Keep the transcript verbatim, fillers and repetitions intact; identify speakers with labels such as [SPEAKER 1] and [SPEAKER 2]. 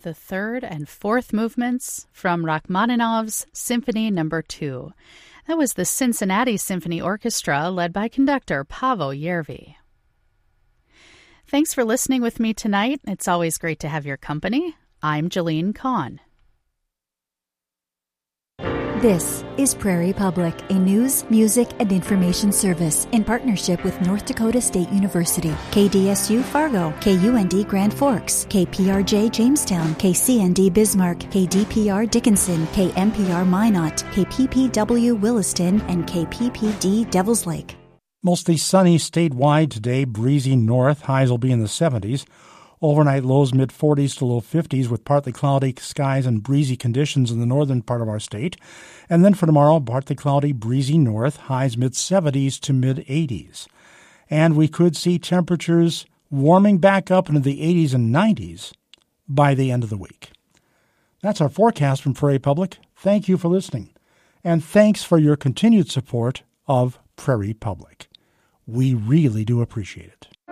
[SPEAKER 1] the third and fourth movements from Rachmaninoff's Symphony Number two. That was the Cincinnati Symphony Orchestra, led by conductor Paavo Järvi. Thanks for listening with me tonight. It's always great to have your company. I'm Jolene Kahn.
[SPEAKER 2] This is Prairie Public, a news, music, and information service in partnership with North Dakota State University, K D S U Fargo, K U N D Grand Forks, K P R J Jamestown, K C N D Bismarck, K D P R Dickinson, K M P R Minot, K P P W Williston, and K P P D Devils Lake.
[SPEAKER 3] Mostly sunny statewide today, breezy north. Highs will be in the seventies. Overnight lows mid-forties to low fifties with partly cloudy skies and breezy conditions in the northern part of our state. And then for tomorrow, partly cloudy, breezy north, highs mid-seventies to mid-eighties. And we could see temperatures warming back up into the eighties and nineties by the end of the week. That's our forecast from Prairie Public. Thank you for listening. And thanks for your continued support of Prairie Public. We really do appreciate it.